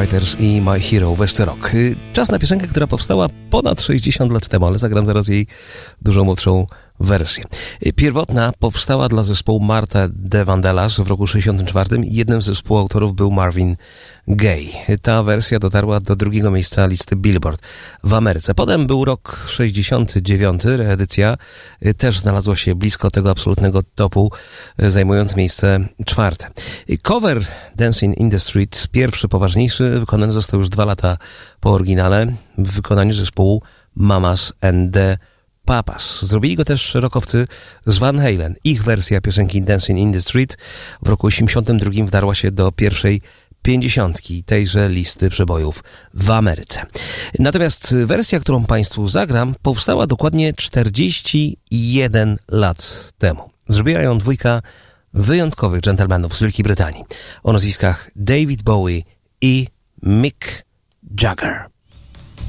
Fighters i My Hero West Rock. Czas na piosenkę, która powstała ponad 60 lat temu, ale zagram zaraz jej dużo młodszą wersję. Pierwotna powstała dla zespołu Martha de Vandellas w roku 64 i jednym ze współautorów był Marvin Gaye. Ta wersja dotarła do drugiego miejsca listy Billboard w Ameryce. Potem był rok 69, reedycja też znalazła się blisko tego absolutnego topu, zajmując miejsce czwarte. Cover Dancing in the Street, pierwszy poważniejszy, wykonany został już 2 lata po oryginale w wykonaniu zespołu Mamas and the Papas. Zrobili go też rockowcy z Van Halen. Ich wersja piosenki Dancing in the Street w roku 82 wdarła się do pierwszej 50 tejże listy przebojów w Ameryce. Natomiast wersja, którą Państwu zagram, powstała dokładnie 41 lat temu. Zrobiła ją dwójka wyjątkowych dżentelmenów z Wielkiej Brytanii o nazwiskach David Bowie i Mick Jagger.